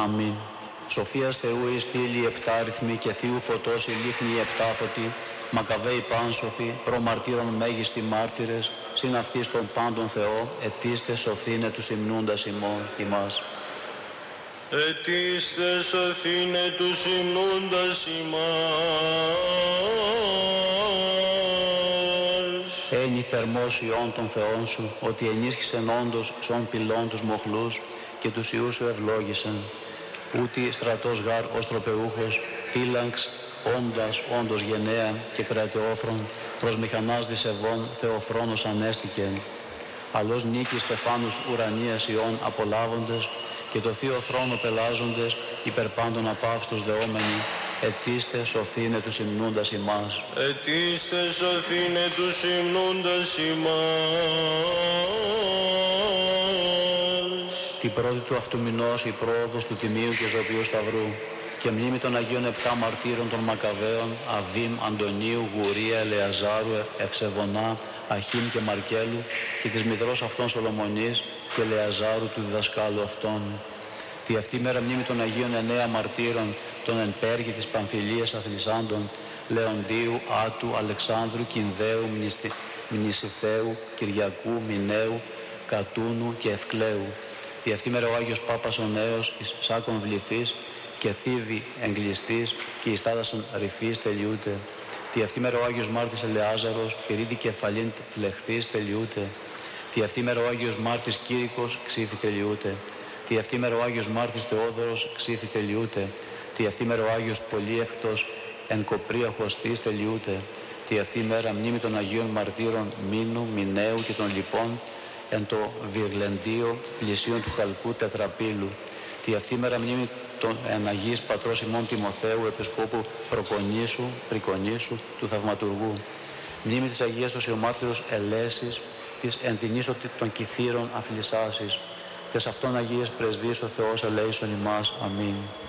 Αμήν. Σοφίας Θεού η στήλη επτάριθμη και Θείου φωτός η λίχνη επτάφωτη, Μακαβαίοι πάνσοφοι, προμαρτύρων μέγιστοι μάρτυρες, συν αυτής των πάντων Θεό, ετήστε σωθήνε τους υμνούντας ημάς. Ετήστε σωθήνε τους υμνούντας ημάς. Ένι θερμός ιών των Θεών σου, ότι ενίσχυσεν όντως ξών πυλών τους μοχλούς και τους ιούς σου ευλόγησεν. Ούτι στρατός γάρ ως τροπεούχος, φύλαξ, όντως γενναία και κρατεόφρον, προς μηχανάς δισεβών Θεοφρόνος ανέστηκεν. Αλλός νίκης στεφάνους ουρανίας ιών απολάβοντες και το θείο θρόνο πελάζοντες, υπερπάντων απαύστος δεόμενοι, ετήστε σωθήνε τους υμνούντας ημάς. Ετήστε σωθήνε τους υμνούντας ημάς. Την πρώτη του αυτού μηνός η πρόοδος του Τιμίου και Ζωπιού Σταυρού και μνήμη των Αγίων Επτά Μαρτύρων των Μακαβαίων, Αβίμ, Αντωνίου, Γουρία, Ελεαζάρου, Ευσεβονά, Αχίμ και Μαρκέλου και της μητρός αυτών Σολομονής και Ελεαζάρου του διδασκάλου αυτών. Τη αυτή μέρα μνήμη των Αγίων Εννέα Μαρτύρων, των εν πέργη της Παμφιλίας Αθλισάντων, Λεοντίου, Άτου, Αλεξάνδρου, Κινδαίου, Μνησιθαίου, Κυριακού, Μιναίου, Κατούνου και Ευκλαίου. Τη αυτή μέρα ο Άγιος Πάπας ο Νέος, εις Σάκων Βληθής και Θήβη Εγκλειστής και εις Τάδασον Ρηφής τελειούται. Τη αυτή μέρα ο Άγιος Μάρτης Ελεάζαρος, Πυρίδη Κεφαλήν Φλεχθής τελειούται. Τη αυτή μέρα ο Άγιος Μάρτης Κήρυκος, Ξύφη τελειούται. Τη αυτή μέρα ο Άγιος Μάρτης Θεόδωρος, Ξύφη τελειούται. Τη αυτή μέρα ο Άγιος Πολύευκτος εν Κοπρία Χωστής τελειούται. Τη αυτή μέρα μνήμη των Αγίων Μαρτύρων Μήνου, Μιναίου και των λοιπών εν το Βυρλεντίο πλησίον του Χαλκού Τετραπύλου. Τη αυτή μέρα μνήμη των εν Αγίης Πατρός ημών Τιμοθέου Επισκόπου Πρικονήσου του Θαυματουργού. Μνήμη της Αγίας Οσιομάρτυρος Ελέσης, της εν την ίσο των Κιθήρων Αφιλισσάσης. Τες αυτών Αγίες Πρεσβείες ο Θεός ελέησον ημάς. Αμήν.